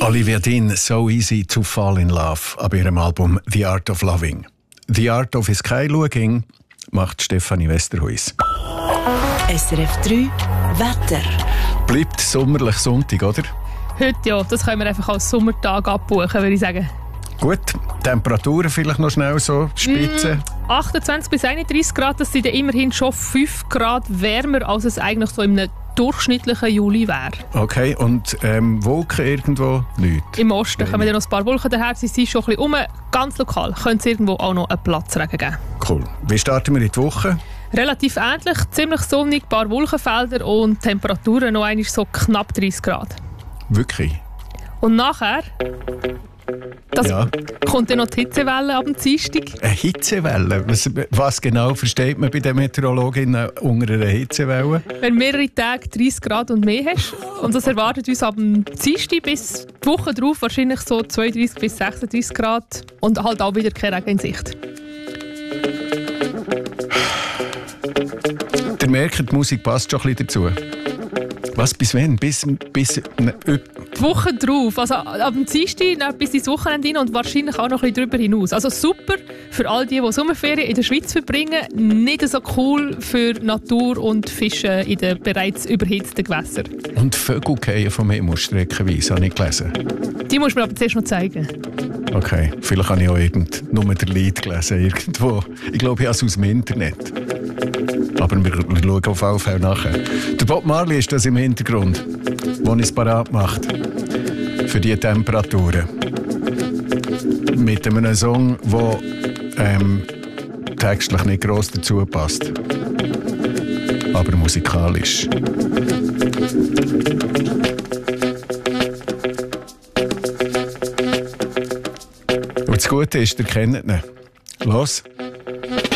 Olivia Dean, So Easy to Fall in Love, ab ihrem Album The Art of Loving. The Art of Skylooking macht Stefanie Westerhuis. SRF 3 Wetter. Bleibt sommerlich Sonntag, oder? Heute ja, das können wir einfach als Sommertag abbuchen, würde ich sagen. Gut, Temperaturen vielleicht noch schnell so, Spitze. 28 bis 31 Grad, das sind ja immerhin schon 5 Grad wärmer, als es eigentlich so im durchschnittlichen Juli wäre. Okay, und Wolken irgendwo? Nichts? Im Osten kommen ja noch ein paar Wolken daher, sie sind schon ein bisschen ganz lokal könnte es irgendwo auch noch einen Platzregen geben. Cool. Wie starten wir in die Woche? Relativ ähnlich, ziemlich sonnig, ein paar Wolkenfelder und Temperaturen noch einmal so knapp 30 Grad. Wirklich? Und nachher kommt dann noch die Hitzewelle ab dem Dienstag. Eine Hitzewelle? Was genau versteht man bei den Meteorologinnen unter einer Hitzewelle? Wenn du mehrere Tage 30 Grad und mehr hast. Und das erwartet uns ab dem Dienstag bis die Woche drauf wahrscheinlich so 32 bis 36 Grad. Und halt auch wieder kein Regen in Sicht. Ihr merkt, die Musik passt schon ein bisschen dazu. Was, bis wann? Bis die Woche drauf, also ab dem Dienstag bis ins Wochenende rein und wahrscheinlich auch noch ein bisschen darüber hinaus. Also super für all die Sommerferien in der Schweiz verbringen, nicht so cool für Natur und Fische in den bereits überhitzten Gewässern. Und Vögel fallen vom Himmel streckenweise, habe ich gelesen. Die musst du mir aber zuerst noch zeigen. Okay, vielleicht habe ich auch nur den Lied gelesen irgendwo. Ich glaube, ich habe es aus dem Internet. Aber wir schauen auf jeden Fall nachher. Der Bob Marley ist das im Hintergrund, der uns parat macht für diese Temperaturen. Mit einem Song, der textlich nicht gross dazu passt. Aber musikalisch. Und das Gute ist, ihr kennt ihn. Los!